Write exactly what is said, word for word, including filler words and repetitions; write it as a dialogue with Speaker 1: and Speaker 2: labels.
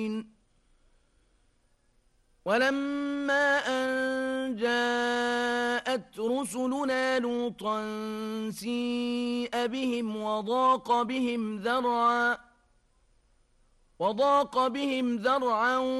Speaker 1: ولما أن جاءت رسلنا لوطا سيء بهم وضاق بهم ذرعا وضاق بهم ذرعا